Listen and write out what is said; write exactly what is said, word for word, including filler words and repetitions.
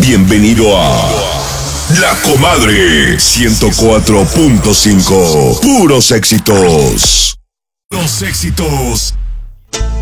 Bienvenido a La Comadre ciento cuatro punto cinco. Puros éxitos. Los éxitos.